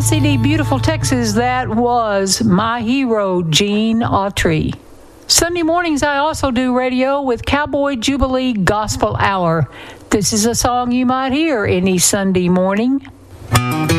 CD Beautiful Texas, that was my hero, Gene Autry. Sunday mornings, I also do radio with Cowboy Jubilee Gospel Hour. This is a song you might hear any Sunday morning.